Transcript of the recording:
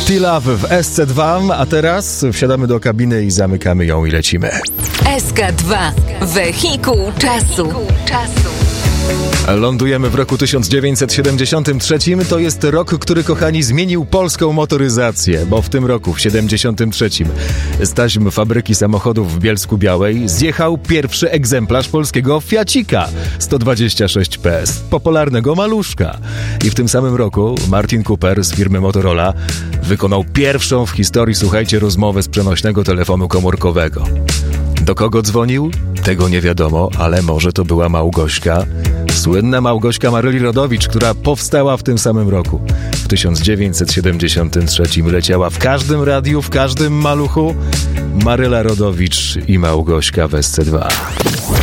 T-Love w SC2, a teraz wsiadamy do kabiny i zamykamy ją i lecimy. SK2. Wehikuł czasu. Lądujemy w roku 1973. To jest rok, który, kochani, zmienił polską motoryzację, bo w tym roku, w 73, z taśm fabryki samochodów w Bielsku-Białej zjechał pierwszy egzemplarz polskiego Fiacika 126 PS, popularnego maluszka. I w tym samym roku Martin Cooper z firmy Motorola wykonał pierwszą w historii, słuchajcie, rozmowę z przenośnego telefonu komórkowego. Do kogo dzwonił? Tego nie wiadomo, ale może to była Małgośka. Słynna Małgośka Maryli Rodowicz, która powstała w tym samym roku. W 1973 leciała w każdym radiu, w każdym maluchu. Maryla Rodowicz i Małgośka w SC2.